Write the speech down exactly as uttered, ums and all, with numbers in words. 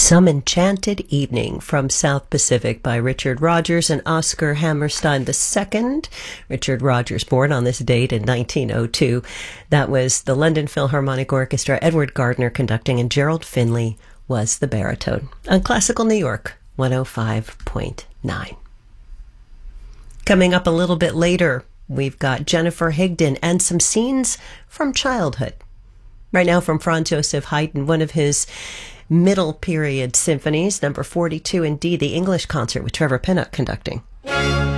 Some Enchanted Evening from South Pacific by Richard Rodgers and Oscar Hammerstein the Second. Richard Rodgers, born on this date in nineteen oh two. That was the London Philharmonic Orchestra, Edward Gardner conducting, and Gerald Finley was the baritone. On Classical New York, one oh five point nine. Coming up a little bit later, we've got Jennifer Higdon and some scenes from childhood. Right now from Franz Joseph Haydn, one of his middle period symphonies, number forty-two in D, the English concert with Trevor Pinnock conducting.